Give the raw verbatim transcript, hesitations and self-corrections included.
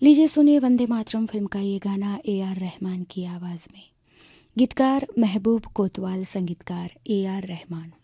लीजिए सुनिए वंदे मातरम फिल्म का ये गाना ए आर रहमान की आवाज़ में। गीतकार महबूब कोतवाल, संगीतकार ए आर रहमान।